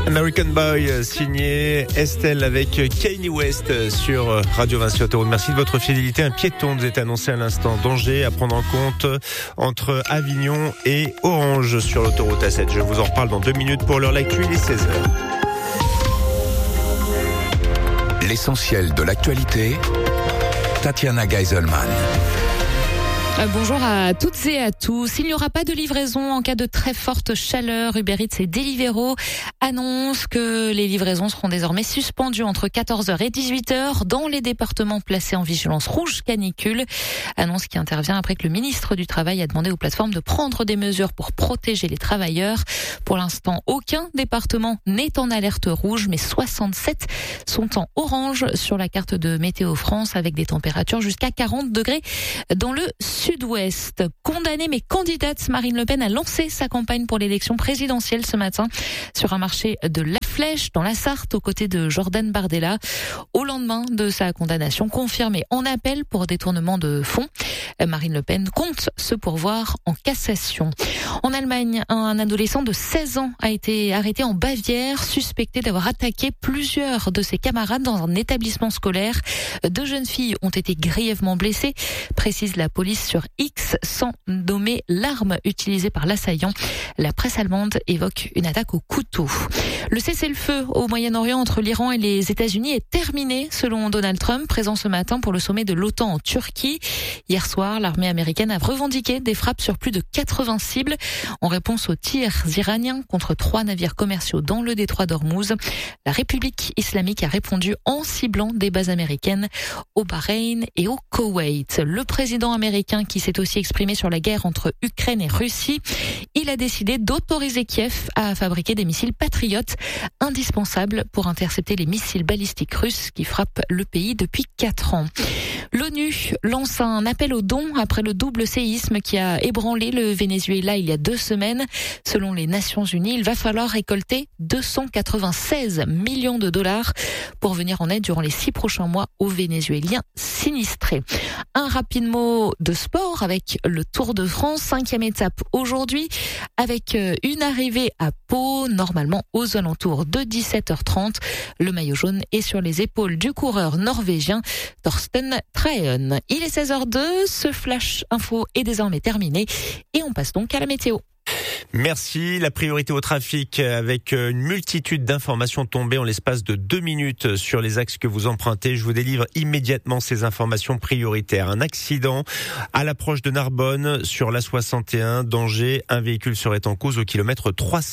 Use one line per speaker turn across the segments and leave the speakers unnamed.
American Boy, signé Estelle avec Kanye West sur Radio Vinci Autoroute. Merci de votre fidélité. Un piéton nous est annoncé à l'instant. Danger à prendre en compte entre Avignon et Orange sur l'autoroute A7. Je vous en reparle dans 2 minutes. Pour l'heure, l'actu, il est 16h.
L'essentiel de l'actualité, Tatiana Geiselman.
Bonjour à toutes et à tous. Il n'y aura pas de livraison en cas de très forte chaleur. Uber Eats et Deliveroo annoncent que les livraisons seront désormais suspendues entre 14h et 18h dans les départements placés en vigilance rouge canicule. Annonce qui intervient après que le ministre du Travail a demandé aux plateformes de prendre des mesures pour protéger les travailleurs. Pour l'instant, aucun département n'est en alerte rouge, mais 67 sont en orange sur la carte de Météo France avec des températures jusqu'à 40 degrés dans le Sud-Ouest. Condamnée mais candidate, Marine Le Pen a lancé sa campagne pour l'élection présidentielle ce matin sur un marché de La Flèche dans la Sarthe aux côtés de Jordan Bardella. Au lendemain de sa condamnation confirmée en appel pour détournement de fonds, Marine Le Pen compte se pourvoir en cassation. En Allemagne, un adolescent de 16 ans a été arrêté en Bavière, suspecté d'avoir attaqué plusieurs de ses camarades dans un établissement scolaire. 2 jeunes filles ont été grièvement blessées, précise la police sur X, sans nommer l'arme utilisée par l'assaillant. La presse allemande évoque une attaque au couteau. Le cessez-le-feu au Moyen-Orient entre l'Iran et les États-Unis est terminé, selon Donald Trump, présent ce matin pour le sommet de l'OTAN en Turquie. Hier soir, l'armée américaine a revendiqué des frappes sur plus de 80 cibles en réponse aux tirs iraniens contre 3 navires commerciaux dans le détroit d'Ormuz. La République islamique a répondu en ciblant des bases américaines au Bahreïn et au Koweït. Le président américain qui s'est aussi exprimé sur la guerre entre Ukraine et Russie, il a décidé d'autoriser Kiev à fabriquer des missiles patriotes indispensables pour intercepter les missiles balistiques russes qui frappent le pays depuis 4 ans. L'ONU lance un appel aux dons après le double séisme qui a ébranlé le Venezuela il y a 2 semaines. Selon les Nations Unies, il va falloir récolter 296 millions de dollars pour venir en aide durant les 6 prochains mois aux Vénézuéliens sinistrés. Un rapide mot de sport avec le Tour de France, 5e étape aujourd'hui, avec une arrivée à Pau, normalement aux alentours de 17h30. Le maillot jaune est sur les épaules du coureur norvégien Torsten Traen. Il est 16h02, ce flash info est désormais terminé et on passe donc à la météo.
Merci. La priorité au trafic avec une multitude d'informations tombées en l'espace de 2 minutes sur les axes que vous empruntez. Je vous délivre immédiatement ces informations prioritaires. Un accident à l'approche de Narbonne sur l'A61. Danger. Un véhicule serait en cause au kilomètre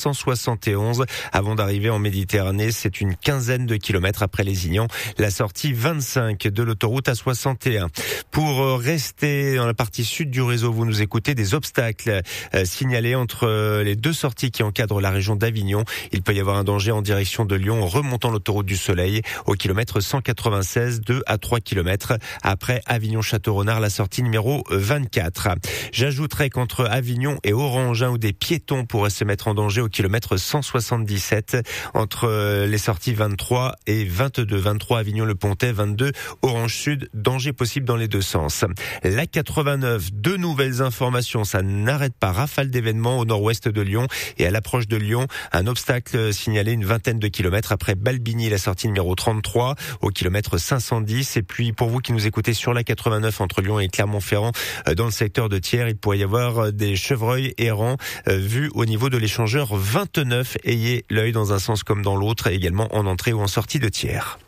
371. Avant d'arriver en Méditerranée, c'est une quinzaine de kilomètres après Lézignan. La sortie 25 de l'autoroute A61. Pour rester dans la partie sud du réseau, vous nous écoutez, des obstacles signalés entre les 2 sorties qui encadrent la région d'Avignon. Il peut y avoir un danger en direction de Lyon en remontant l'autoroute du Soleil au kilomètre 196, 2 à 3 kilomètres après Avignon-Château-Renard, la sortie numéro 24. J'ajouterai qu'entre Avignon et Orange, où des piétons pourraient se mettre en danger au kilomètre 177 entre les sorties 23 et 22. 23 Avignon-le-Pontet, 22 Orange Sud, danger possible dans les 2 sens. La 89, 2 nouvelles informations, ça n'arrête pas. Rafale d'événements au nord-ouest de Lyon et à l'approche de Lyon, un obstacle signalé une vingtaine de kilomètres après Balbigny, la sortie numéro 33 au kilomètre 510. Et puis pour vous qui nous écoutez sur la 89 entre Lyon et Clermont-Ferrand, dans le secteur de Thiers, il pourrait y avoir des chevreuils errants vus au niveau de l'échangeur 29. Ayez l'œil dans un sens comme dans l'autre, également en entrée ou en sortie de Thiers.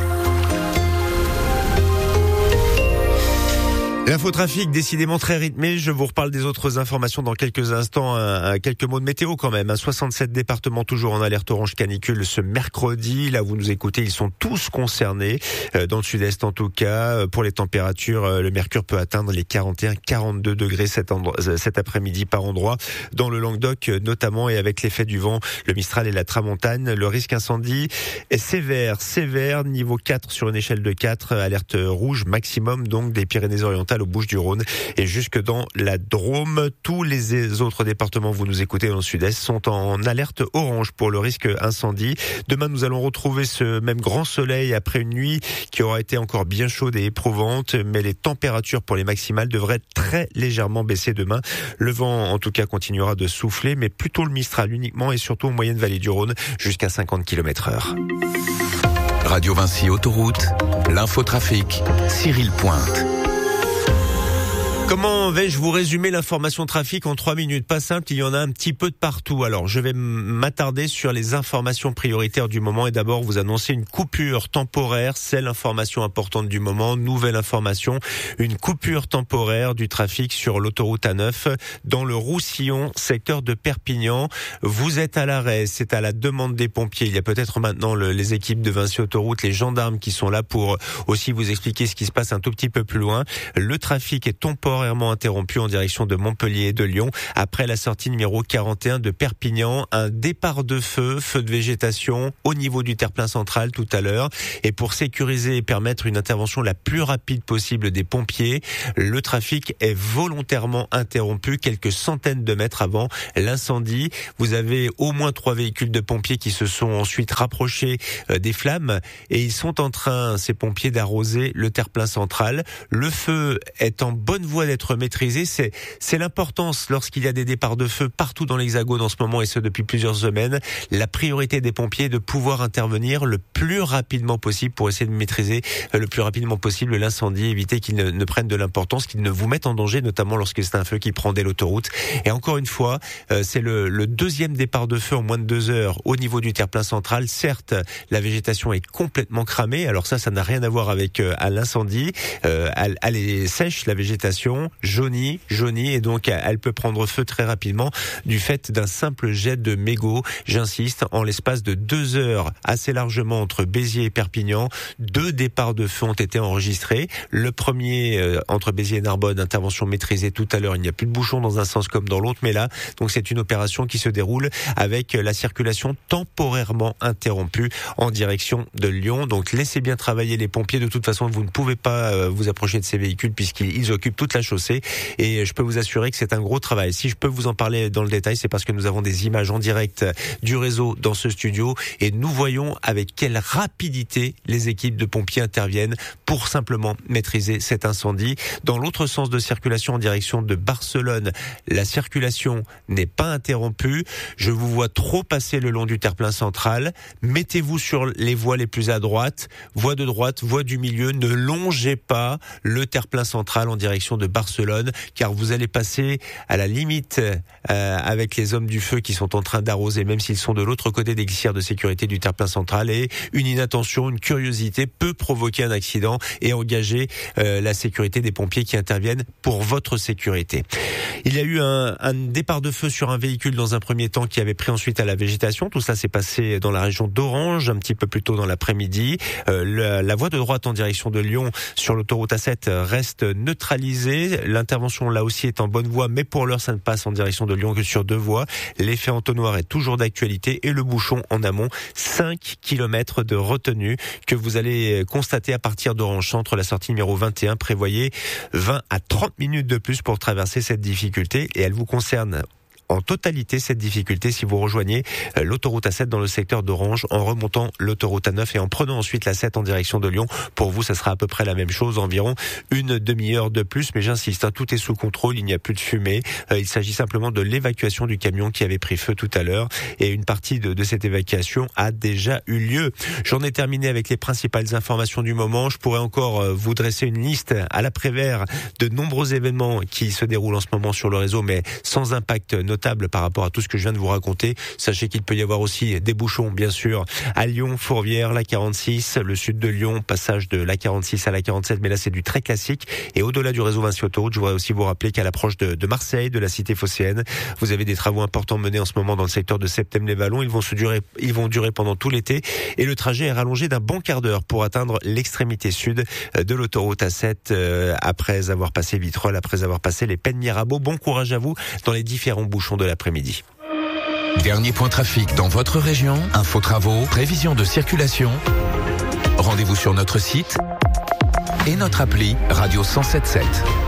L'infotrafic, décidément très rythmé. Je vous reparle des autres informations dans quelques instants. Quelques mots de météo quand même. 67 départements toujours en alerte orange canicule ce mercredi. Là, vous nous écoutez, ils sont tous concernés. Dans le sud-est en tout cas. Pour les températures, le mercure peut atteindre les 41-42 degrés cet après-midi par endroit. Dans le Languedoc notamment, et avec l'effet du vent, le Mistral et la Tramontane. Le risque incendie est sévère, niveau 4 sur une échelle de 4. Alerte rouge maximum donc des Pyrénées-Orientales Orientales aux Bouches-du-Rhône et jusque dans la Drôme. Tous les autres départements, vous nous écoutez dans le sud-est, sont en alerte orange pour le risque incendie. Demain, nous allons retrouver ce même grand soleil après une nuit qui aura été encore bien chaude et éprouvante, mais les températures pour les maximales devraient très légèrement baisser demain. Le vent, en tout cas, continuera de souffler, mais plutôt le Mistral uniquement et surtout en moyenne vallée du Rhône jusqu'à 50 km/h.
Radio Vinci Autoroute, l'infotrafic, Cyril Pointe.
Comment vais-je vous résumer l'information trafic en 3 minutes? Pas simple, il y en a un petit peu de partout. Alors, je vais m'attarder sur les informations prioritaires du moment et d'abord vous annoncer une coupure temporaire. C'est l'information importante du moment. Nouvelle information, une coupure temporaire du trafic sur l'autoroute A9 dans le Roussillon, secteur de Perpignan. Vous êtes à l'arrêt, c'est à la demande des pompiers. Il y a peut-être maintenant les équipes de Vinci Autoroute, les gendarmes qui sont là pour aussi vous expliquer ce qui se passe un tout petit peu plus loin. Le trafic est temporairement interrompu en direction de Montpellier et de Lyon après la sortie numéro 41 de Perpignan. Un départ de feu de végétation au niveau du terre-plein central tout à l'heure. Et pour sécuriser et permettre une intervention la plus rapide possible des pompiers, le trafic est volontairement interrompu quelques centaines de mètres avant l'incendie. Vous avez au moins 3 véhicules de pompiers qui se sont ensuite rapprochés des flammes et ils sont en train, ces pompiers, d'arroser le terre-plein central. Le feu est en bonne voie d'être maîtrisé. C'est l'importance lorsqu'il y a des départs de feu partout dans l'Hexagone en ce moment et ce depuis plusieurs semaines. La priorité des pompiers est de pouvoir intervenir le plus rapidement possible pour essayer de maîtriser le plus rapidement possible l'incendie, éviter qu'il ne prenne de l'importance, qu'il ne vous mette en danger, notamment lorsque c'est un feu qui prend dès l'autoroute. Et encore une fois, c'est le deuxième départ de feu en moins de 2 heures au niveau du terre-plein central. Certes, la végétation est complètement cramée. Alors ça n'a rien à voir avec à l'incendie. Elle est sèche, la végétation, jaunie, et donc elle peut prendre feu très rapidement du fait d'un simple jet de mégots. J'insiste, en l'espace de 2 heures, assez largement entre Béziers et Perpignan, 2 départs de feu ont été enregistrés. Le premier entre Béziers et Narbonne, intervention maîtrisée tout à l'heure. Il n'y a plus de bouchons dans un sens comme dans l'autre, mais là, donc c'est une opération qui se déroule avec la circulation temporairement interrompue en direction de Lyon. Donc laissez bien travailler les pompiers. De toute façon, vous ne pouvez pas vous approcher de ces véhicules puisqu'ils occupent toute la chaussée et je peux vous assurer que c'est un gros travail. Si je peux vous en parler dans le détail, c'est parce que nous avons des images en direct du réseau dans ce studio et nous voyons avec quelle rapidité les équipes de pompiers interviennent pour simplement maîtriser cet incendie. Dans l'autre sens de circulation en direction de Barcelone, la circulation n'est pas interrompue. Je vous vois trop passer le long du terre-plein central. Mettez-vous sur les voies les plus à droite, voie de droite, voie du milieu. Ne longez pas le terre-plein central en direction de Barcelone, car vous allez passer à la limite avec les hommes du feu qui sont en train d'arroser, même s'ils sont de l'autre côté des glissières de sécurité du terre-plein central, et une inattention, une curiosité peut provoquer un accident et engager la sécurité des pompiers qui interviennent pour votre sécurité. Il y a eu un départ de feu sur un véhicule dans un premier temps qui avait pris ensuite à la végétation. Tout cela s'est passé dans la région d'Orange un petit peu plus tôt dans l'après-midi. La voie de droite en direction de Lyon sur l'autoroute A7 reste neutralisée. L'intervention là aussi est en bonne voie, mais pour l'heure ça ne passe en direction de Lyon que sur 2 voies. L'effet entonnoir est toujours d'actualité et le bouchon en amont, 5 km de retenue que vous allez constater à partir d'Orange Centre. La sortie numéro 21, prévoyez 20 à 30 minutes de plus pour traverser cette difficulté et elle vous concerne en totalité cette difficulté si vous rejoignez l'autoroute A7 dans le secteur d'Orange en remontant l'autoroute A9 et en prenant ensuite la 7 en direction de Lyon. Pour vous, ça sera à peu près la même chose, environ une demi-heure de plus, mais j'insiste, tout est sous contrôle, il n'y a plus de fumée. Il s'agit simplement de l'évacuation du camion qui avait pris feu tout à l'heure et une partie de cette évacuation a déjà eu lieu. J'en ai terminé avec les principales informations du moment. Je pourrais encore vous dresser une liste à l'après-vert de nombreux événements qui se déroulent en ce moment sur le réseau, mais sans impact notable par rapport à tout ce que je viens de vous raconter. Sachez qu'il peut y avoir aussi des bouchons, bien sûr, à Lyon, Fourvière, la 46, le sud de Lyon, passage de la 46 à la 47, mais là c'est du très classique. Et au-delà du réseau Vinci Autoroute, je voudrais aussi vous rappeler qu'à l'approche de Marseille, de la cité phocéenne, vous avez des travaux importants menés en ce moment dans le secteur de Septem-les-Vallons. Ils vont durer pendant tout l'été et le trajet est rallongé d'un bon quart d'heure pour atteindre l'extrémité sud de l'autoroute A7 après avoir passé Vitrolles, après avoir passé les Pennes Mirabeau. Bon courage à vous dans les différents bouchons de l'après-midi.
Dernier point trafic dans votre région, info travaux, prévision de circulation. Rendez-vous sur notre site et notre appli Radio 107.7.